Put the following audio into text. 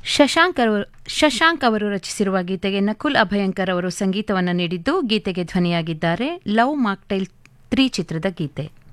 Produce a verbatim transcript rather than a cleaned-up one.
ಶಶಾಂಕ್ ಅವರು ಶಶಾಂಕ್ ಅವರು ರಚಿಸಿರುವ ಗೀತೆಗೆ ನಕುಲ್ ಅಭಯಂಕರ್ ಅವರು ಸಂಗೀತವನ್ನು ನೀಡಿದ್ದು, ಗೀತೆಗೆ ಧ್ವನಿಯಾಗಿದ್ದಾರೆ. ಲವ್ ಮಾಕ್ಟೈಲ್ ತ್ರೀ ಚಿತ್ರದ ಗೀತೆ.